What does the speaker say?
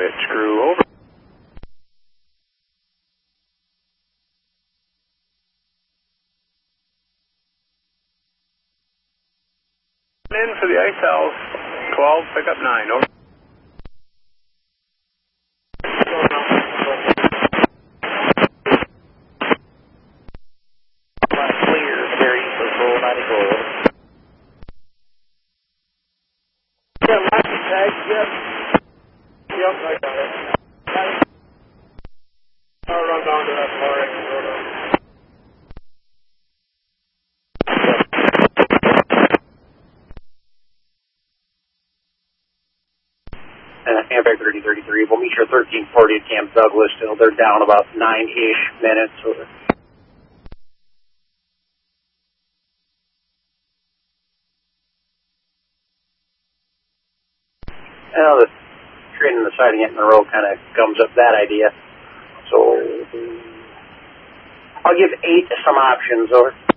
pitch crew, over. In for the Ice House, 12, pick up 9, over. Clear, Terry, Circle 94. Yeah, Mikey tag, yep. Yep, I got it. I'll run down to that far exit road. Amtrak 3033, we'll meet you at 1340 at Camp Douglas. Still, they're down about 9-ish minutes. Well, the train and the siding it in a row kind of gums up that idea. So I'll give 8 some options, over.